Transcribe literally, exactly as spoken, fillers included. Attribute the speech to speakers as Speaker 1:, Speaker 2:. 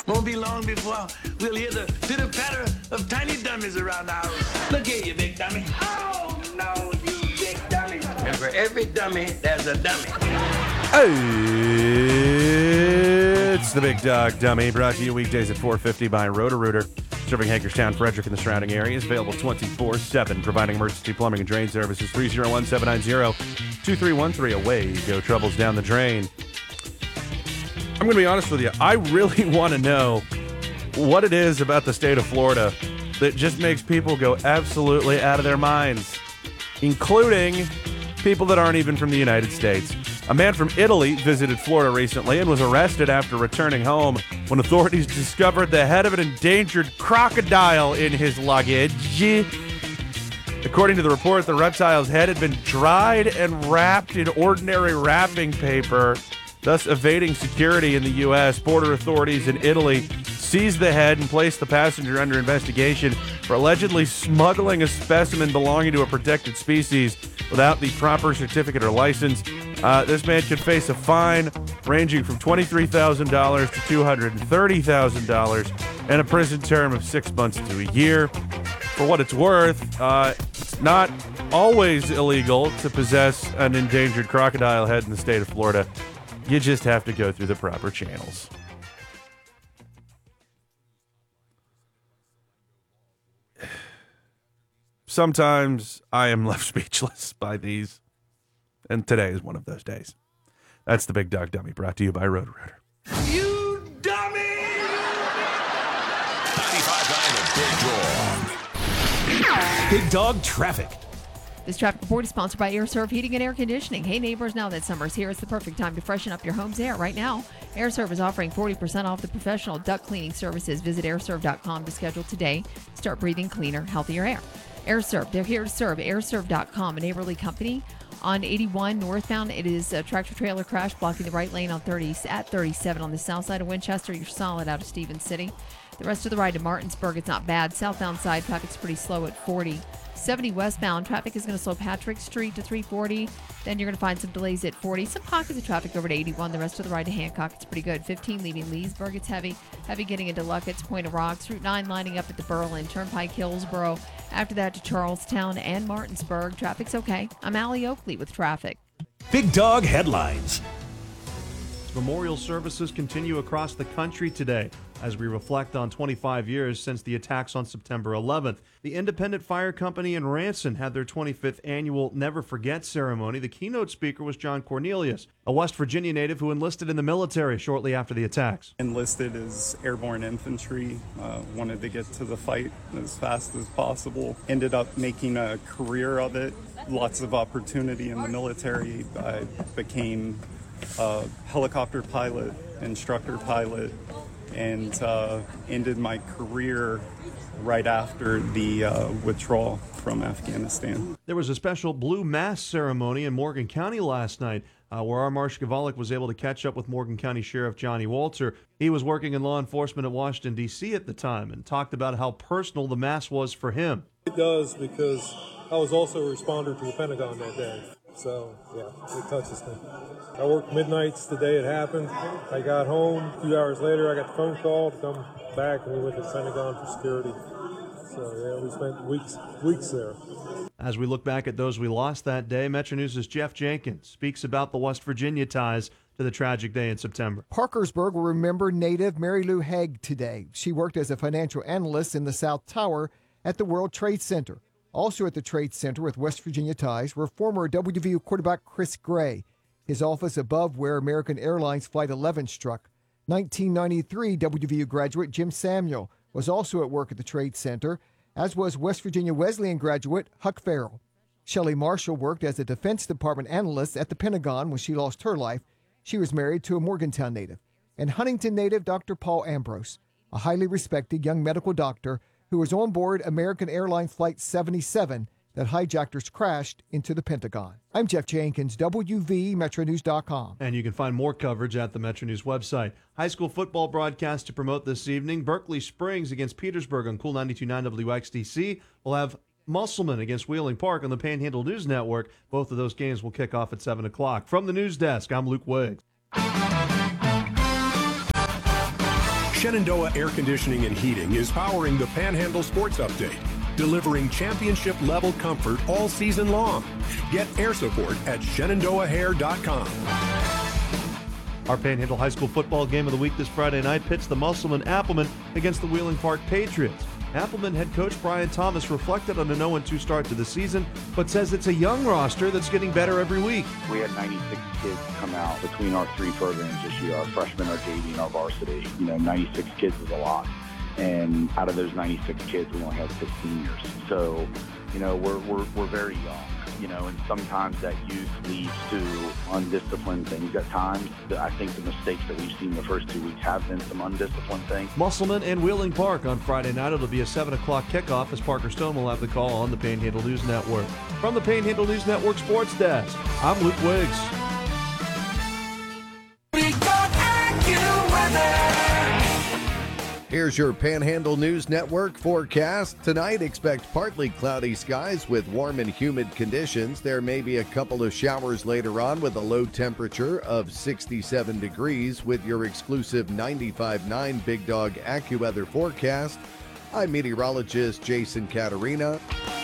Speaker 1: Won't be long before we'll hear the pitter-patter of tiny dummies around the house. Look here, you big dummy. Oh, no, you big dummy. And for every dummy, there's a dummy.
Speaker 2: It's the Big Dog Dummy, brought to you weekdays at four fifty by Roto-Rooter, serving Hagerstown, Frederick, and the surrounding areas. Available twenty-four seven, providing emergency plumbing and drain services. three oh one, seven nine zero, two three one three. Away you go, troubles down the drain. I'm going to be honest with you. I really want to know what it is about the state of Florida that just makes people go absolutely out of their minds, including people that aren't even from the United States. A man from Italy visited Florida recently and was arrested after returning home when authorities discovered the head of an endangered crocodile in his luggage. According to the report, the reptile's head had been dried and wrapped in ordinary wrapping paper, thus evading security in the U S. Border authorities in Italy seized the head and placed the passenger under investigation for allegedly smuggling a specimen belonging to a protected species without the proper certificate or license. Uh, this man could face a fine ranging from twenty-three thousand dollars to two hundred thirty thousand dollars and a prison term of six months to a year. For what it's worth, uh, it's not always illegal to possess an endangered crocodile head in the state of Florida. You just have to go through the proper channels. Sometimes I am left speechless by these, and today is one of those days. That's the Big Dog Dummy, brought to you by Roto-Rooter.
Speaker 1: You dummy!
Speaker 3: ninety-five point nine The Big Dog. Big Dog Traffic.
Speaker 4: This traffic report is sponsored by AirServe Heating and Air Conditioning. Hey neighbors, now that summer's here, it's the perfect time to freshen up your home's air. Right now, AirServe is offering forty percent off the professional duct cleaning services. Visit air serve dot com to schedule today. Start breathing cleaner, healthier air. AirServe, they're here to serve. air serve dot com, a neighborly company. On eighty-one northbound, it is a tractor-trailer crash blocking the right lane on thirty at thirty-seven on the south side of Winchester. You're solid out of Stevens City. The rest of the ride to Martinsburg, it's not bad. Southbound side, traffic's pretty slow at forty. seventy westbound, traffic is going to slow Patrick Street to three forty. Then you're going to find some delays at forty. Some pockets of traffic over to eighty-one. The rest of the ride to Hancock, it's pretty good. fifteen leaving Leesburg, it's heavy. Heavy getting into Luckett's, Point of Rocks. Route nine lining up at the Berlin, Turnpike, Hillsboro. After that to Charlestown and Martinsburg. Traffic's okay. I'm Allie Oakley with traffic.
Speaker 3: Big Dog Headlines.
Speaker 5: Memorial services continue across the country today as we reflect on twenty-five years since the attacks on September eleventh. The Independent Fire Company in Ranson had their twenty-fifth annual Never Forget ceremony. The keynote speaker was John Cornelius, a West Virginia native who enlisted in the military shortly after the attacks.
Speaker 6: Enlisted as airborne infantry, uh, wanted to get to the fight as fast as possible. Ended up making a career of it. Lots of opportunity in the military. I became a helicopter pilot, instructor pilot, and uh, ended my career right after the uh, withdrawal from Afghanistan.
Speaker 5: There was a special blue mass ceremony in Morgan County last night uh, where our Marsh Gavalik was able to catch up with Morgan County Sheriff Johnny Walter. He was working in law enforcement at Washington, D C at the time and talked about how personal the mass was for him.
Speaker 7: It does, because I was also a responder to the Pentagon that day. So, yeah, it touches me. I worked midnights the day it happened. I got home. A few hours later, I got the phone call to come back, and we went to the Pentagon for security. So, yeah, we spent weeks weeks there.
Speaker 5: As we look back at those we lost that day, Metro News' Jeff Jenkins speaks about the West Virginia ties to the tragic day in September.
Speaker 8: Parkersburg will remember native Mary Lou Haig today. She worked as a financial analyst in the South Tower at the World Trade Center. Also at the Trade Center with West Virginia ties were former W V U quarterback Chris Gray. His office above where American Airlines Flight eleven struck. nineteen ninety-three W V U graduate Jim Samuel was also at work at the Trade Center, as was West Virginia Wesleyan graduate Huck Farrell. Shelley Marshall worked as a Defense Department analyst at the Pentagon when she lost her life. She was married to a Morgantown native. And Huntington native Doctor Paul Ambrose, a highly respected young medical doctor who was on board American Airlines Flight seventy-seven that hijackers crashed into the Pentagon. I'm Jeff Jenkins, W V Metro News dot com.
Speaker 5: And you can find more coverage at the Metro News website. High school football broadcast to promote this evening. Berkeley Springs against Petersburg on Cool ninety-two point nine W X T C. We'll have Musselman against Wheeling Park on the Panhandle News Network. Both of those games will kick off at seven o'clock. From the news desk, I'm Luke Wiggs.
Speaker 3: Shenandoah Air Conditioning and Heating is powering the Panhandle Sports Update, delivering championship-level comfort all season long. Get air support at shenandoah hair dot com.
Speaker 5: Our Panhandle High School football game of the week this Friday night pits the Musselman Appleman against the Wheeling Park Patriots. Appleman head coach Brian Thomas reflected on a oh and two start to the season, but says it's a young roster that's getting better every week.
Speaker 9: We had ninety-six kids come out between our three programs this year, our freshmen, our J V, and our varsity. You know, ninety-six kids is a lot. And out of those ninety-six kids, we only have six seniors. So, you know, we're, we're, we're very young. You know, and sometimes that youth leads to undisciplined things at times. I think the mistakes that we've seen the first two weeks have been some undisciplined things.
Speaker 5: Musselman and Wheeling Park on Friday night. It'll be a seven o'clock kickoff as Parker Stone will have the call on the Panhandle News Network. From the Panhandle News Network Sports Desk, I'm Luke Wiggs.
Speaker 10: Here's your Panhandle News Network forecast. Tonight, expect partly cloudy skies with warm and humid conditions. There may be a couple of showers later on with a low temperature of sixty-seven degrees with your exclusive ninety-five point nine Big Dog AccuWeather forecast. I'm meteorologist Jason Caterina.